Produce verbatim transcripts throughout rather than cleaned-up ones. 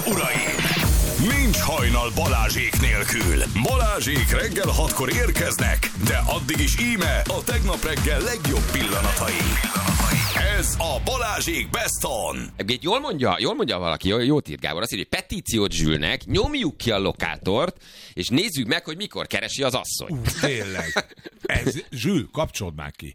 és uraim! Nincs hajnal Balázsék nélkül. Balázsék reggel hatkor érkeznek, de addig is íme a tegnap reggel legjobb pillanatai. Ez a Balázsék Best On. Egyébként jól mondja, jól mondja valaki, jó, jót írt Gábor, azt írja, hogy petíciót Zsülnek, nyomjuk ki a lokátort, és nézzük meg, hogy mikor keresi az asszony. Uh, tényleg. Ez, Zsül, kapcsold már ki.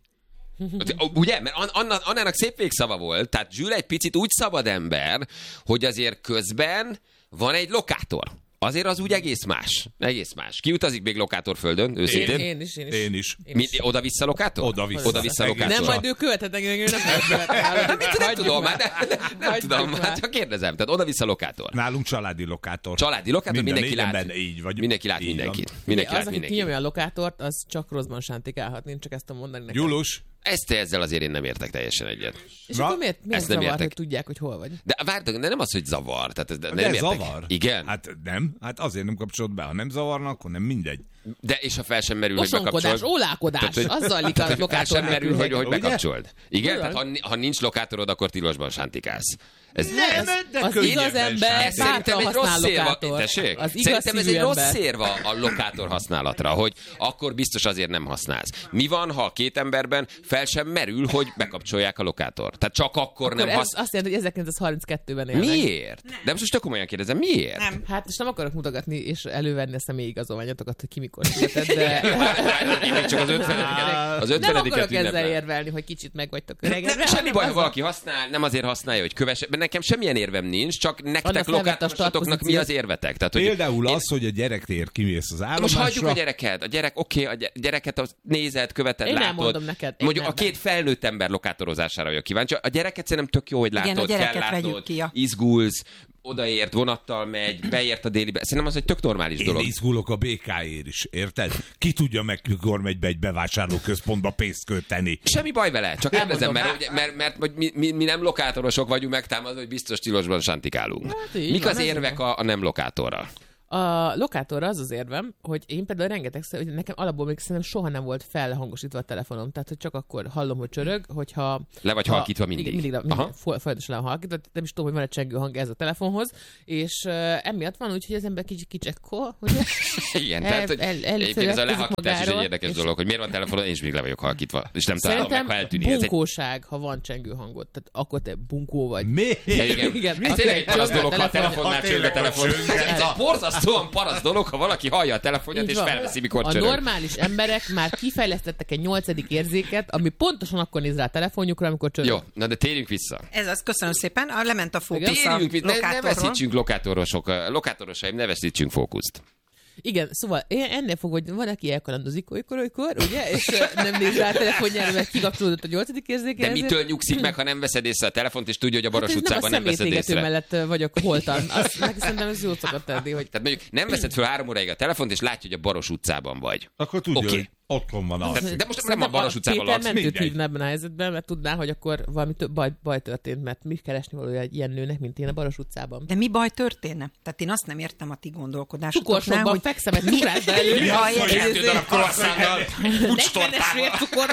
Ugye? Mert Anna, Annának szép végszava volt, tehát Zsül egy picit úgy szabad ember, hogy azért közben van egy lokátor. Azért az úgy egész más. Egész más. Ki utazik még lokátorföldön, őszintén? Én, én is, én is. Én is. Én is. Mi, oda-vissza lokátor? Oda-vissza. Oda-vissza lokátor. Nem, majd ő követhet engem, ő nem követhet. Mit nem tudom, már nem, nem, nem tudom, hát csak kérdezem. Tehát oda-vissza lokátor. Nálunk családi lokátor. Családi lokátor, Minden mindenki lát. Benne, így vagy. Mindenki lát így mindenkit. Van. Mindenki az, lát aki mindenkit. kinyomja a lokátort, az csak rosszban sántikálhat. Én csak ezt tudom mondani nekem. Julus. Ezt ezzel azért én nem értek teljesen egyet. És Na, akkor miért, miért ezt nem zavar, értek. hogy tudják, hogy hol vagy? De várjatok, de nem az, hogy zavar. Tehát ez, de, De nem ez értek. zavar? Igen. Hát nem. Hát azért nem kapcsolod be. Ha nem zavarna, akkor nem mindegy. De és ha fel sem merül, hogy Osonkodás, bekapcsold. ólákodás, Tehát, hogy- az zajlik a Fel lokátor sem merül, hogy, hogy Ugye? bekapcsold. Igen, Ugyan? tehát ha, ha nincs lokátorod, akkor tilosban sántikálsz. Ez, Nem, de az könnyebben igaz ember ez szerintem bátran egy rossz használ érva. lokátor. Tessék? Az igaz Szerintem ez egy szívű rossz ember. érva a lokátor használatra, hogy akkor biztos azért nem használsz. Mi van, ha a két emberben fel sem merül, hogy bekapcsolják a lokátort? Tehát csak akkor, Akkor nem ez használ. azt jelenti, hogy ezerkilencszázharminckettőben élnek. Miért? De most csak komolyan kérdezem, miért? Nem. Hát most nem akarok mutogatni és elővenni a személyigazolványotokat, hogy ki mikor született, de Még csak az ötvenediket. Az nem ötvenediket akarok ezzel ünnepel. érvelni, hogy kicsit meg vagytok öregedve. Nem, semmi hanem baj, ha az a- valaki használ, nem azért használja, hogy kövesse. Nekem semmilyen érvem nincs, csak nektek felvett a lokátosoknak mi az érvetek? Tehát, hogy Például én- az, hogy a gyerektér kimész az állomásra. Most hagyjuk a gyereket. A gyerek, oké, okay, a gy- gyereket azt nézed, követed, Én nem látod. mondom neked, én Mondjuk nem. a két felnőtt ember lokátorozására vagyok kíváncsi. A gyereket szerintem tök jó, hogy látod, Igen, a gyereket kell vegyük látnod, ki, ja. izgulsz, odaért, vonattal megy, beért a délibe. Szerintem az egy tök normális Én dolog. izgulok a bé ká-ért is, érted? Ki tudja meg, mikor megy be egy bevásárlóközpontba pénzt költeni. Semmi baj vele, csak kérdezem, Elmondom. mert, mert, mert, mert mi, mi, mi nem lokátorosok vagyunk megtámadva, hogy biztos tilosban sántikálunk. Hát így Mik van, az ez érvek a, a nem lokátorra? A lokátorra az az érvem, hogy én például rengetegszer, hogy nekem alapból még szerintem soha nem volt felhangosítva a telefonom, tehát hogy csak akkor hallom, hogy csörög, hogyha... Le vagy ha, halkítva mindig. Igen, mindig, Aha. mindig fo- folyamatosan le van halkítva, nem is tudom, hogy van egy csengő hang ez a telefonhoz, és uh, emiatt van úgy, hogy az ember kicsit kicsekkol, ugye? Igen, El- tehát hogy el- egyébként ez a elfeledkezik lehallgatás is egy magáról, érdekes és- dolog, hogy miért van telefonon, én is még le vagyok halkítva, és nem találom meg, ha Szerintem eltűnik. Ez egy... bunkóság, ha van csengő hangod, tehát akkor te bunkó vagy. Mi? Ja, igen. Igen, Ez akkor tényleg egy parasz csörög a dolog, ha a telefonja. telefonnál Ha csörög a tényleg telefon. csörög. Ez egy borzasztóan parasz dolog, ha valaki hallja a telefonját, Így és van. felveszi, mikor A csörög. normális emberek már kifejlesztettek egy nyolcadik érzéket, ami pontosan akkor néz rá a telefonjukra, amikor csörög. Jó, na de térjünk vissza. Ez az, köszönöm szépen. A, lement a fókusz a Térjünk vissza, ne, ne lokátorról. veszítsünk lokátorosok, lokátorosaim, ne veszítsünk fókuszt. Igen, szóval én ennél fog, hogy van, aki elkalandozik olykor, olykor, ugye, és ö, nem néz rá a telefonjára, mert kikapcsolódott a nyolcadik érzéke. De ezért- mitől nyugszik meg, ha nem veszed észre a telefont, és tudja, hogy a Baros Hát ez utcában nem nem a veszed szemétégető észre? mellett ö, vagyok holtan. Azt neki szerintem ez jót szokott tenni, hogy Tehát mondjuk nem veszed föl három óráig a telefont, és látja, hogy a Baros utcában vagy. Akkor tudja, Oké. hogy otthon van az. Tehát- de most nem Szerintem a Baros utcában Péter laksz, mentőt mindegy. hívna ebben a helyzetben, mert tudná, hogy akkor valami több baj, baj történt, mert mi keresni valója egy ilyen nőnek, mint én a Baros utcában. De mi baj történne? Tehát én azt nem értem a ti gondolkodásotoknál, Cukorsokban hogy fekszem egy cukrásba elő. Ja, Vagy értem. kettő darab croissantal, negyvenes kucstortával. vércukor.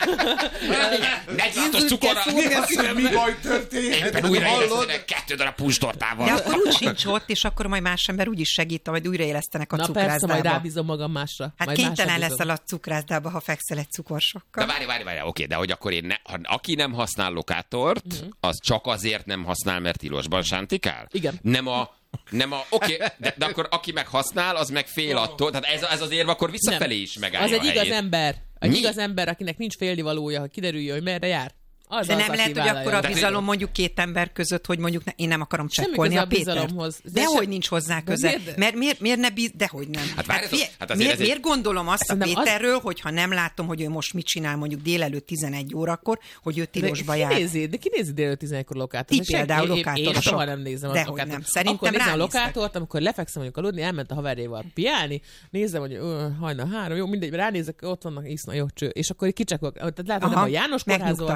negyvenhatos cukorral. Mi baj történhet? Éppen újraélesztenek kettő darab De puncstortával. akkor úgy sincs ott, és akkor majd más ember úgy is segít, majd újraélesztenek a Na persze, majd cukrászdába. rábízom magam másra. Hát majd kénytelen másra bízom. leszel a cukrászdába, ha fekszel egy cukorsokkal. De várj, várj, várj, oké, de hogy akkor én ne, ha, aki nem használ lokátort, az csak azért nem használ, mert tilosban sántikál? Igen. Nem a nem a, oké, de, de akkor aki meg használ, az meg fél attól, tehát ez, ez az érv akkor visszafelé is megállja Az egy a igaz helyét. ember. Egy Mi? igaz ember, akinek nincs félnivalója, hogy kiderüljön, hogy merre jár. Az De az, nem aki lehet, hogy vállalja. akkor a Tehát- bizalom mondjuk két ember között, hogy mondjuk ne, én nem akarom Semmi csekkolni köze a a Pétert. bizalomhoz. De Dehogy se- nincs hozzá De köze. miért? Mert miért, miért ne biz... Dehogy nem. Hát várjatok, fie- hát azért miért, ez egy- miért gondolom azt a Szerintem az- Péterről, hogy ha nem látom, hogy ő most mit csinál mondjuk délelőtt tizenegy órakor, hogy ő De tilosba ki jár. nézi, de ki nézi délőtt tizenegykor lokátort? Ti például Én- én- Én lokátorosok. soha nem nézem a Dehogy lokátort. nem. Szerintem Akkor nézem a ránéztek. lokátort, amikor lefekszem mondjuk aludni, elment a haverjával piálni, nézem, hogy ö, hajnal három, jó, mindegy, ránézek, ott vannak, iszna, jó cső, és akkor kicsekol, tehát látom, Aha, nem a János kórházban, megnyugtat. igen,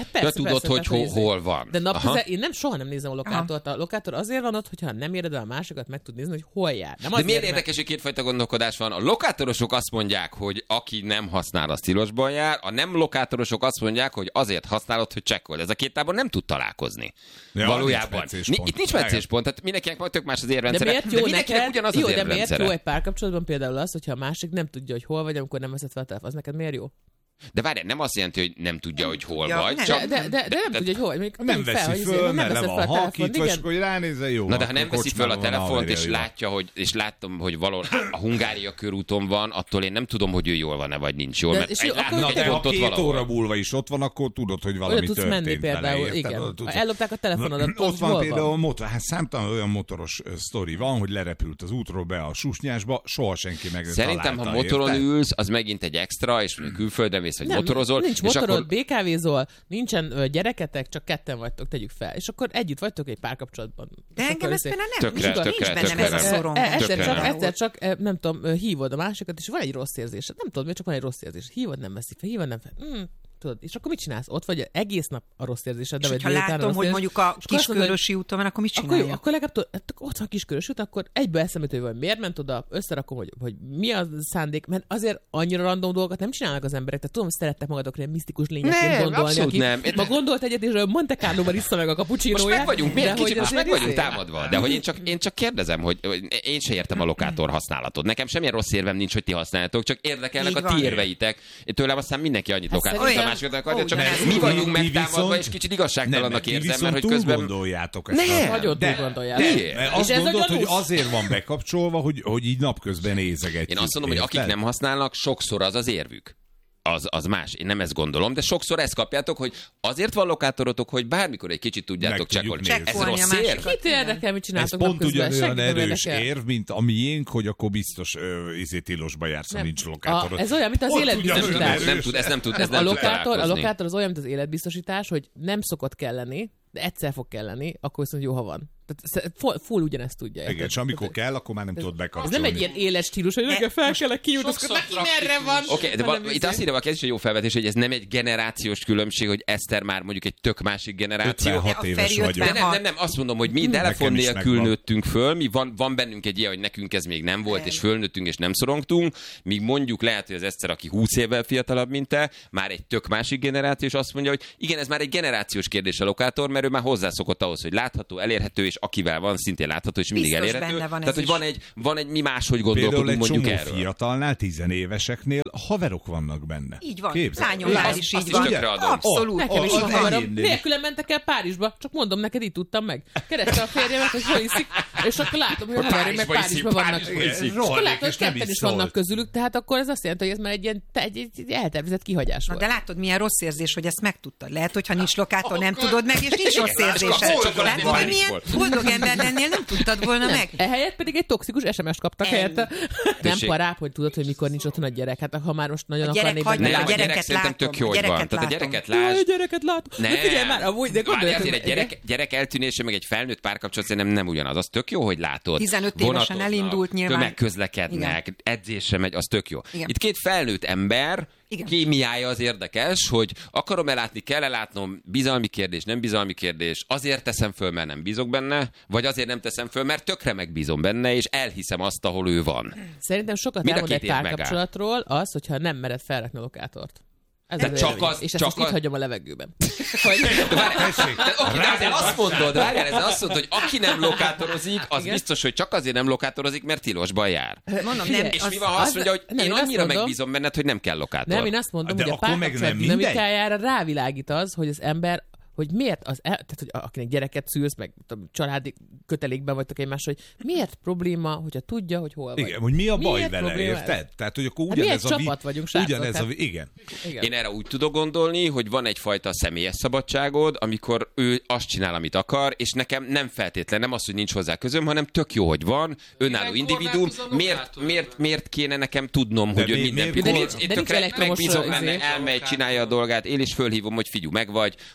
persze, tudod, persze, hogy persze, hol, hol van. De napközben én nem soha nem nézem a lokátort. A lokátor azért van ott, hogyha nem éred el a másikat, meg tud nézni, hogy hol jár. Nem De miért mert... érdekes, hogy kétfajta gondolkodás van? A lokátorosok azt mondják, hogy aki nem használ, az tilosban jár, a nem lokátorosok azt mondják, hogy azért használod, hogy csekkold. Ez a két tábor nem tud találkozni. Ja, Valójában. nincs meccéspont. Itt nincs meccéspont, tehát mindenkinek majd tök más az De érrendszere. miért jó de mindenkinek neked, ugyanaz jó, az de miért érrendszere. jó egy párkapcsolatban például az, hogyha a másik nem tudja, hogy hol vagy, amikor nem veszed fel a telefon, az neked miért jó? De várj, nem azt jelenti, hogy nem tudja, hogy hol tudja, vagy. nem. Csak... De, de, de, de nem de- tudja, hogy hol. Még Nem fel, veszi hogy föl, nem mert le veszed van fel a telefont, halkítva, és igen. akkor hogy ránézze, jó. Na de ha nem akkor veszi föl a kocsmában van telefont, és haverja, látja, hogy, és látom, hogy valahol a Hungária körúton van, attól én nem tudom, hogy ő jól van-e, vagy nincs jól. De- Mert és egy, jó, akkor Na egy de ha pontot két valahol. óra múlva is ott van, akkor tudod, hogy valami Oda tudsz történt menni vele, például, érted? igen. Oda tudsz- Ha ellopták a telefonodat, Ott tudod, van hol például a van. motor, hát számtalan olyan motoros ö, sztori van, hogy lerepült az útról be a susnyásba, soha senki meg nem Szerintem, ha találta, motoron érted? ülsz, az megint egy extra, és mondjuk külföldön mész, vagy Nem, motorozol. nincs és motorod, akkor... bé ká vézol, nincsen ö, gyereketek, csak ketten vagytok, tegyük fel. És akkor együtt vagytok egy párkapcsolatban. De És engem akkor ez izé- például nem, Tökre, nincs, tökre, nincs bennem tökre ez a nem. szorongás. E- Egyszer Tökre csak, nem. egyszer csak, e, nem tudom, ö, hívod a másikat, és van egy rossz érzésed. Nem tudod, miért csak van egy rossz érzés. Hívod, nem veszik fel, hívod, nem fel. Mm, tudod, és akkor mit csinálsz? Ott vagy egész nap a rossz érzésed, de És vagy hogyha délután a látom, rossz hogy érzés, mondjuk a és akkor azt mondod, hogy- Kiskörösi úton van, akkor mit Akkor, jó, csinálja? akkor legalább tudod, hát ott van Kiskörös út, akkor egyből eszembe jut, hogy miért ment oda, összerakom, hogy, hogy mi a szándék, mert azért annyira random dolgokat nem csinálnak az emberek. Tehát tudom, hogy szerettek magadokra ilyen misztikus lényekként Nem, gondolni, abszolút aki nem. ma gondolt egyet, és Monte Carlo-ban issza meg a Most cappuccinóját. meg vagyunk, de miért hogy kicsit most azért meg vagyunk izé- támadva. De hogy én csak, én csak kérdezem, hogy, hogy én se értem a lokátor használatot. Nekem semmilyen rossz érvem nincs, hogy ti használjátok, csak érdekelnek Így a van. ti érveitek. Én tőlem aztán mindenki annyit Hát lokátor, mint a olyan- másikat akarja, ó, csak de mi nem. vagyunk Ti megtámadva, viszont- és kicsit Nem, igazságtalannak mert ti érzem, viszont mert hogy túl közben... gondoljátok ezt. Nem. Nagyon De- túl gondoljátok. Miért? Mert És azt ez a gondolod, hogy gyanús. azért van bekapcsolva, hogy, hogy így napközben nézegetjük. Én azt mondom, hogy akik érted? nem használnak, sokszor az az érvük. Az, az más. Én nem ezt gondolom, de sokszor ezt kapjátok, hogy azért van lokátorotok, hogy bármikor egy kicsit tudjátok Meg tudjuk csekkolni. nézni. Ez Csekkolni a rossz érv? másikat. Kit érdekel, mit Ez csináltok pont napközben? ugyanolyan Senkit nem erős érdekel. érv, mint a miénk, hogy akkor biztos ö, izé tilosba jársz, ha Nem. nincs lokátorod. A- ez olyan, mint az Ott életbiztosítás. ugyanolyan Nem erős. tud, ez nem tud, ez Ez nem a tud lokátor, a találkozni. lokátor az olyan, mint az életbiztosítás, hogy nem szokott kelleni, de egyszer fog kelleni, akkor viszont jó, ha van. Tehát full, full ugyanezt tudja. Igen, érted? és amikor kell, akkor már nem tudod Ez bekapcsolni. nem egy ilyen éles stílus, hogy nekem fel kell kiútni, neki merre van. Oké, okay, de hanem val- itt izé- azt írja, ez is egy jó felvetés, hogy ez nem egy generációs különbség, hogy Eszter már mondjuk egy tök másik generáció. ötvenhat A éves Feri vagyok. De nem, nem, nem, azt mondom, hogy mi telefon Nekem is nélkül megvan. nőttünk föl, mi van, van bennünk egy ilyen, hogy nekünk ez még nem volt, és fölnőttünk, és nem szorongtunk, míg mondjuk lehet, hogy az Eszter, aki húsz évvel fiatalabb, mint te, már egy tök másik generáció, és azt mondja, hogy igen, ez már egy generációs kérdés a lokátor, mert ő már hozzászokott ahhoz, hogy látható, elérhető, és akivel van, szintén látható, és mindig Biztos elérhető. benne van Tehát, ez hogy is. van egy, van egy, mi máshogy Például gondolkodunk egy mondjuk csomó erről. fiatalnál, tizenéveseknél haverok vannak benne. Így van. Képzeld. Lányomnál Azt- is azt így is van. tökre adom. Abszolút. Nekem is Ó, van az hamarom. enyémnél is. Nélkülem mentek el Párizsba, csak mondom neked, így tudtam meg. Kereste a férjemet, hogy hol iszik, és akkor látom, hogy a haverjaim meg Párizsba iszik, Párizsba vannak. Párizsba iszik. És akkor Rohadék, látom, hogy és nem ketten is is vannak szólt. közülük, tehát akkor ez azt jelenti, hogy ez már egy ilyen te- egy, egy eltervezett kihagyás Na, volt. de látod, milyen rossz érzés, hogy ezt megtudtad. Lehet, hogyha nincs lokátor, nem tudod meg, és nincs rossz Igen, érzésed. csak- csak a Látod, hogy milyen Párizsból. boldog ember lennél, nem tudtad volna meg. Ehelyett pedig egy toxikus es em es-t kaptak Ennyi. helyette. Nem Tessék. parább, hogy tudod, hogy mikor nincs otthon a gyerek. Hát ha már most nagyon A gyerek akarnék hagyja, Nem, a a gyerek gyereket szerintem látom, tök jó, a hogy van. gyereket Tehát a látom. gyereket Jaj, lásd. gyereket látom. De figyelj már, amúgy, de Várj, gondolj, azért egy gyerek, gyerek eltűnése, meg egy felnőtt párkapcsolat szerintem nem ugyanaz. Az tök jó, hogy látod. tizenöt évesen Vonatoznak, elindult nyilván. Tömegközlekednek, edzésre megy, az tök jó. Igen. Itt két felnőtt ember, Igen. kémiája az érdekes, hogy akarom-e látni, kell-e látnom, bizalmi kérdés, nem bizalmi kérdés, azért teszem föl, mert nem bízok benne, vagy azért nem teszem föl, mert tökre megbízom benne, és elhiszem azt, ahol ő van. Szerintem sokat Mind a elmond két egy év megáll. párkapcsolatról az, hogyha nem mered felrakni a lokátort. Ez De az csak véleményem. az- És ezt csak most itt az- hagyom a levegőben. Hogy... De várjál, de, oké, de ezzel azt mondod, várjál, ezzel azt mondod, hogy aki nem lokátorozik, az Igen. biztos, hogy csak azért nem lokátorozik, mert tilosban jár. Mondom, Figyelj, nem, És az, mi van, ha azt az- mondja, hogy nem, én én azt annyira mondom- megbízom benned, hogy nem kell lokátor. Nem, én azt mondom, De hogy a akkor meg párkapcsolat nem mindegy. dinamikájára rávilágít az, hogy az ember hogy miért az, el, tehát hogy akinek gyereket szülsz, meg tudom, családi kötelékben vagytok egymással, hogy miért probléma, hogyha tudja, hogy hol vagy. Igen, hogy mi a baj Miért vele, probléma ez? érted? Tehát, hogy akkor Hát mi ugyanez egy a... vi- csapat vagyunk, srácok, ugyanez a... hát- vi- Igen. Igen. Én erre úgy tudok gondolni, hogy van egyfajta személyes szabadságod, amikor ő azt csinál, amit akar, és nekem nem feltétlen, nem az, hogy nincs hozzá közöm, hanem tök jó, hogy van, önálló Ilyenkor individuum. változom a Miért, lokátor. miért, miért kéne nekem tudnom, De hogy ő mi- minden miért- pillanat- de Én nincs tökre elektromos megbízom izé. benne, elmegy, csinálja a dolgát, én is fölhívom, hogy figyelj, meg vagy, Lát, hol ez vagy.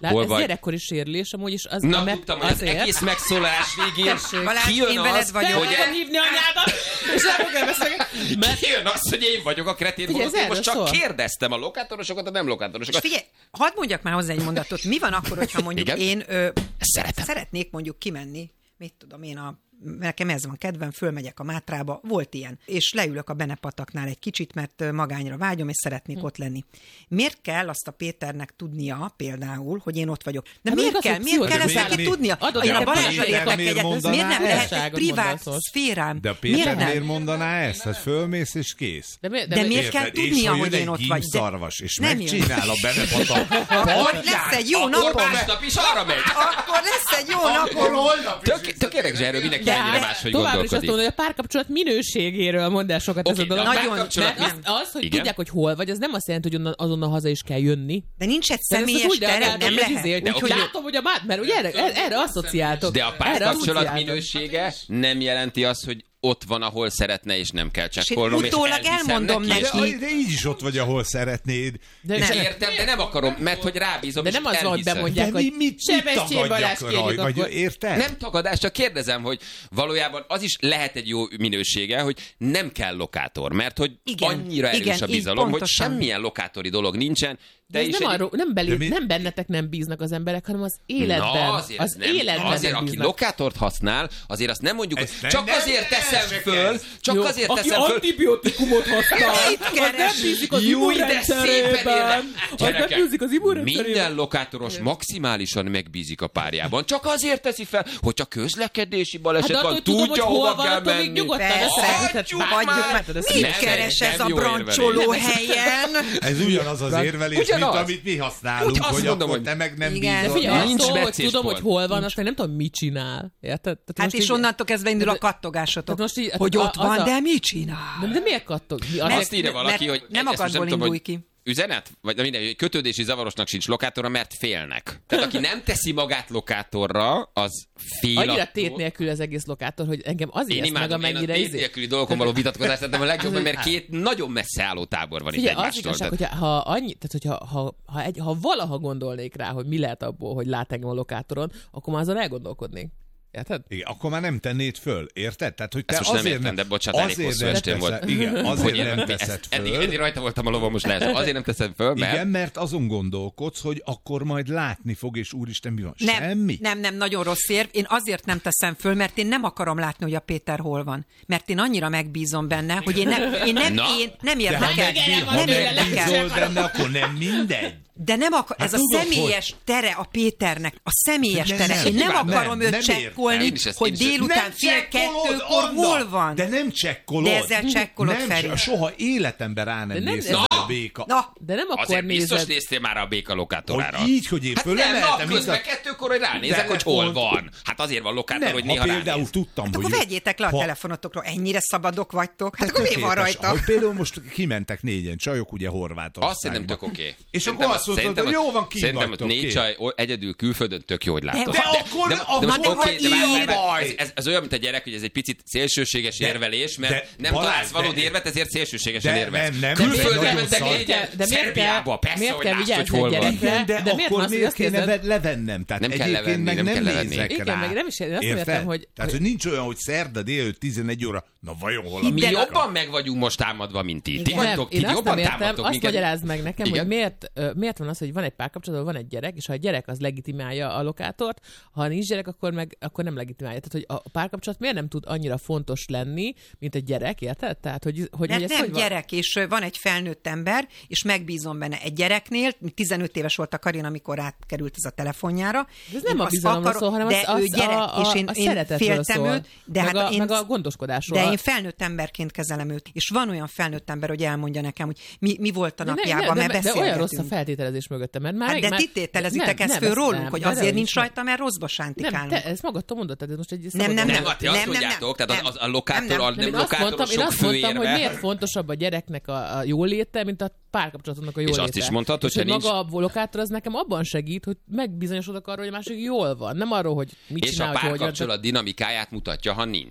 gyerekkori sérülés, amúgy is az... Na, mert tudtam, hogy az azért... egész megszólalás végén Balázs, kijön én veled az, vagyok. hogy... Fogom hívni anyádat, és nem fogom beszélni. Mert... Kijön az, hogy én vagyok a kretén, Figyelj, holott én ez most csak erről szól. kérdeztem a lokátorosokat, a nem És lokátorosokat. figyelj, hadd mondjak már hozzá egy mondatot. Mi van akkor, hogyha mondjuk Igen? én ö, Szeretem. szeretnék mondjuk kimenni, mit tudom én, a, nekem ez van kedvem, fölmegyek a Mátrába, volt ilyen, és leülök a Benepataknál egy kicsit, mert ö, magányra vágyom, és szeretnék hm. ott lenni. Miért kell azt a Péternek tudnia például, hogy én ott vagyok? De Hát miért az, kell? hogy Miért kell ezt pszichoterapeut- neki Mi- tudnia? Adod Én a nekem Balázsra Péter értek miért egyet, ez mondaná miért nem ezt? lehet egy Igazságot privát mondasz most. szférám? De a Miért Péter miért nem? mondaná ezt? Hát fölmész és kész. De, mi, de, De mi- miért kell Érted? És tudnia, ha hogy jön én egy ott vagy? De gímszarvas, és nem jön. megcsinál a Benepata. Akkor lesz egy jó Akkor napom. másnap is arra megy. Akkor lesz egy jó napom. Tök, tök érdekes, erről mindenki de ennyire máshogy továbbra is azt gondolkodik. mondom, hogy a párkapcsolat minőségéről mondd el sokat ez a Oké, dolog. de a Nagyon- párkapcsolat- Mert az, az, hogy Igen? tudják, hogy hol vagy, az nem azt jelenti, hogy onnan, azonnal haza is kell jönni. De nincs egy De ezt személyes úgy tere, reagáltam, nem hogy lehet. izé, De úgyhogy oké. látom, hogy a mát, mert ugye erre, erre, erre asszociáltok. De a Erre párkapcsolat asszociáltok. minősége nem jelenti azt, hogy ott van, ahol szeretne, és nem kell És én csekkolnom. utólag elhiszem elmondom neki, és neki. De, de így is ott vagy, ahol szeretnéd. De És nem. értem, de nem akarom, mert hogy rábízom, De és nem az van, hogy elhiszem. bemondják, De mi, hogy mit, mit Sebestyén Balázs tagadjak kérjük, raj, vagy akkor... érted? Nem tagadás, csak kérdezem, hogy valójában az is lehet egy jó minősége, hogy nem kell lokátor, mert hogy Igen, annyira erős igen, a így bizalom, hogy pontosan. semmilyen lokátori dolog nincsen. De De ez is nem, egy... arról, nem, belül, De mi- nem bennetek nem bíznak az emberek, hanem az életben. Na, azért az nem, életben azért, nem aki bíznak. lokátort használ, azért azt nem mondjuk, hogy Ezt nem- csak nem- azért nem teszem se föl, kezd. csak Jó, azért aki teszem föl. antibiotikumot használ, Mit az keres? nem bízik az Jó, de szépen immunrendszerében. érve. Az nem Gyerekek, bízik az immunrendszerében. minden lokátoros maximálisan megbízik a párjában. Csak azért teszi fel, hogyha közlekedési baleset Hát van, attól tudom, tudja, hogy hol hova van, kell attól még menni. nyugodtan Persze. Hagyjuk Hagyjuk már! már. Nem, Mit nem, keres nem ez a jó brancsoló érvelés. helyen? Ez ugyanaz az érvelés, Ugyanaz. mint amit mi használunk, Úgy azt hogy mondom, akkor hogy- te meg nem Igen. De bízol. figyelj, Nincs attól, hogy becés tudom, hogy pont. hol van, aztán nem tudom, mit csinál. Érted? Tehát Hát most és így- onnantól kezdve indul a Tehát- kattogásotok, tehát most így- hogy a- ott az van, a- de mit csinál? De, de miért kattog? Mi azért- Azt írja valaki, mert hogy nem ezt most akadból tudom, indulj hogy ki. Üzenet? Vagy na minden, hogy kötődési zavarosnak sincs lokátora, mert félnek. Tehát aki nem teszi magát lokátorra, az fél Annyira attól. tét nélkül az egész lokátor, hogy engem az Én ijeszt meg, imádom, én a amennyire tét izé. nélküli dolgokon való vitatkozást szeretem a legjobban, mert két nagyon messze álló tábor van itt Figyelj, az egymástól. igazság, Tehát- hogyha ha annyi, tehát hogyha ha, ha, egy, ha valaha gondolnék rá, hogy mi lehet abból, hogy lát engem a lokátoron, akkor már azon elgondolkodnék. Érted? Igen, akkor már nem tennéd föl, érted? Tehát, hogy te Ezt most nem azért értem, de bocsánat, elég azért hosszú nem estém teszed- volt. Igen, azért Hogy nem én- teszed ezt- eddig, föl. eddig rajta voltam a lovon, most lehet. Azért nem teszed föl, mert... Igen, mert azon gondolkodsz, hogy akkor majd látni fog, és úristen, mi van? Nem, Semmi? nem, nem, nagyon rossz érv. Én azért nem teszem föl, mert én nem akarom látni, hogy a Péter hol van. Mert én annyira megbízom benne, hogy én nem, én nem, Na. én nem De ha, érdekel. megbíz, ha Nem megbízol érdekel. benne, akkor nem mindegy. De nem akar, Hát ez a tudod, személyes tere a Péternek, a személyes Nem, tere. nem, Én nem nem, akarom nem, őt nem csekkolni, értem. Én is ezt- hogy én is ezt- délután Nem fél csekkolod, kettőkor Anna! hol van. De nem csekkolod. De ezzel csekkolod, nem, Feri. Soha életemben rá nem De nem- néztem Na! a béka. Na, De nem akkor Azért biztos nézed. néztél már a béka lokátorára. Hogy így, hogy én Hát nem, fölemeltem, napközben mint a- kettőkor, hogy ránézek, hogy Telefont. hol van. Hát azért van lokátor, Nem, hogy ha néha például ránéz. tudtam, hát hogy... akkor vegyétek le a ha- telefonotokról. Ennyire szabadok vagytok. Hát akkor mi van Tökéletes. rajta? Hogy például most kimentek négyen csajok, ugye Horvátországba. Azt szerintem tök oké. És Szerintem akkor az- azt mondtad, szerintem hogy az- jó van, kint Szerintem ott vagytok, négy kész. csaj o- egyedül külföldön tök jó, hogy látod. De akkor- akkor most van oké, de várj, várj, így várj, baj. ez, ez, ez olyan, mint a gyerek, hogy ez egy picit szélsőséges De- érvelés, mert de nem Balázs, találsz való de- érvet, ezért szélsőségesen de érvelsz. nem, nem, Külföldre nagyon mentek szar. négyen, De miért kell- Szerbiába, persze, miért hogy kell lásd, hogy vigyázni hol a van. gyerekre? Igen, de, De miért akkor azt miért kéne érzed? ve- levennem? Tehát Nem kell egyébként levenni, meg nem nem, kell levenni. nézek Igen, rá. meg nem is- azt nem Érted? értem, hogy- Tehát, hogy nincs olyan, hogy szerda délőtt tizenegy óra, na vajon hol a Mi béka? jobban meg vagyunk most támadva, mint ti. Ti Igen. vagytok, ti én azt jobban nem értem, támadtok azt minket. magyarázd meg nekem, Igen? hogy miért, ö, miért van az, hogy van egy párkapcsolat, van egy gyerek, és ha a gyerek az legitimálja a lokátort, ha nincs gyerek, akkor meg akkor nem legitimálja. Tehát, hogy a párkapcsolat miért nem tud annyira fontos lenni, mint egy gyerek, érted? Tehát, hogy, hogy, hogy Mert ez nem hogy van? gyerek, és ö, van egy felnőtt ember, és megbízom benne egy gyereknél. tizenöt éves volt a Karin, amikor átkerült ez a telefonjára. De ez nem Én a azt bizalomról akarom- szól, hanem de az, ő az gyerek, a, a, és én, a én szeretetről féltem szól. őt, de meg, hát a, én, meg a gondoskodásról. de én felnőtt emberként kezelem őt. És van olyan felnőtt ember, hogy elmondja nekem, hogy mi, mi volt a De ne- napjában, ne- mert de, de olyan rossz a beszélgetünk. feltételezés mögötte, mert már... Hát de már, ti tételezitek ezt föl ezt rólunk, nem, hogy de azért erről nincs is rajta, mert rosszba Nem, sántikálunk. te ezt magadtól mondod, tehát ez most egy Nem, szabad nem, Nem, dolog. hát ti azt Nem, nem, mondjátok, nem, tehát nem. az, a lokátor, Nem, nem. a Nem, nem én azt mondtam, én lokátorosok azt mondtam, hogy főérve. miért fontosabb a gyereknek a, a jóléte, mint a párkapcsolatnak a jóléte. azt is mondtad, és hogyha hogy nincs- maga a lokátor az nekem abban segít, hogy megbizonyosodok arról, hogy a másik jól van. Nem arról, hogy mit És csinál, a hogy hogyan. párkapcsolat dinamikáját mutatja, ha nincs.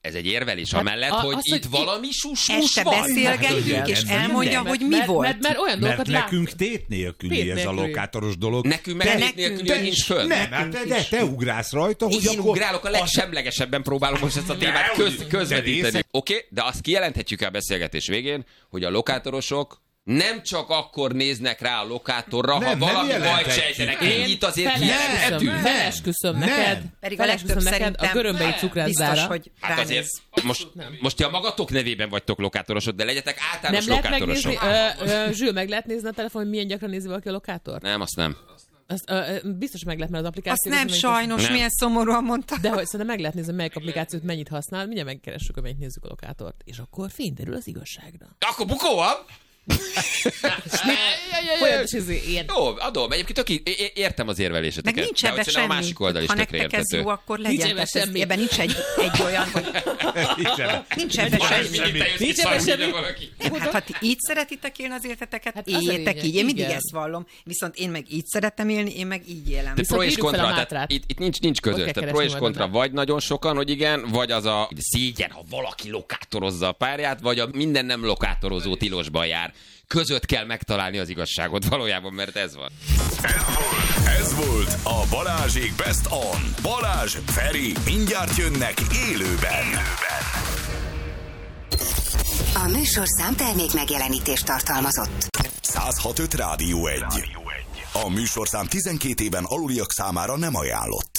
ez egy érvelés amellett, a- hogy az, itt hogy valami sus Este van. beszélgetünk, és igen, elmondja, igen. hogy Mert- mi mert- volt. Mert, mert olyan dolgokat Mert lát... nekünk tét nélküli Tét ez a nélküli. lokátoros dolog. Nekünk meg Te- tét nélküli te- nincs föl. Nem, hát te, de te ugrálsz rajta, hogy Én akkor... ugrálok, a legsemlegesebben próbálom most ezt a témát Ne, köz, hogy- közvetíteni. de Oké, okay, de azt kijelenthetjük el a beszélgetés végén, hogy a lokátorosok nem csak akkor néznek rá a lokátorra, Nem, ha nem valami bajt jelenthetjük. sejtenek. Én Ennyit azért felesküszöm, kijelenthetünk. felesküszöm Nem. neked, Pedig a felesküszöm legtöbb neked a szerintem görömbei biztos, cukrászdára. hogy Hát azért ránéz. most, most ti a magatok nevében vagytok lokátorosok, de legyetek általános Nem lehet megnézni, lokátorosok. ö, ö, Zsül, meg lehet nézni a telefonon, milyen gyakran nézi valaki a lokátort? Nem, azt nem. Azt, ö, ö, biztos meg lehet, mert az Azt applikáció... nem sajnos, Nem. milyen szomorúan mondta. De hogy szerintem meg lehet nézni, melyik applikációt mennyit használ, mindjárt megkeressük, amelyik nézzük a lokátort. És akkor fényderül az igazságra. Akkor bukó van? Folyamatos izé, ilyen. Jó, adom. Egyébként tök, é- é- értem az érveléseteket. Meg nincs de ebbe hogy szerintem semmi. a másik oldal is Ha tökre nektek ez érthető. jó, akkor Nincs legyen. ebbe Tehát ez- semmi. Ebben nincs egy, egy olyan, hogy nincs ebbe Valami semmi. mindig te jössz ki Nincs ebben szarul, semmi. valaki. Nem, hát ha ti így szeretitek élni az életeteket, Hát hát az a éljetek lényeg, így. Én mindig igen. ezt vallom. Viszont én meg így szeretem élni, én meg így élem. De Viszont pro és írjuk fel kontra, a tehát mátrát. itt, itt nincs, nincs között. kell Tehát pro keresni és majd kontra benne. vagy nagyon sokan, hogy igen, vagy az a szégyen, ha valaki lokátorozza a párját, vagy a minden nem lokátorozó tilosban jár. Között kell megtalálni az igazságot valójában, mert ez van. Ez volt a Balázsék Best On. Balázs, Feri, mindjárt jönnek élőben. A műsorszám termék megjelenítést tartalmazott. száz hat öt Rádió egy. A műsorszám tizenkét éven aluliak számára nem ajánlott.